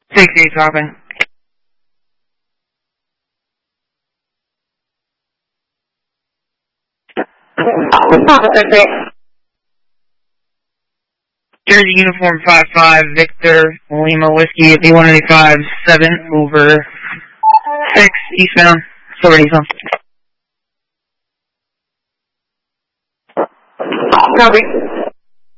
6-8 dropping. Jersey Uniform 5-5, Victor, Lima Whiskey at B185, 7 over 6 eastbound, sorry eastbound. Copy.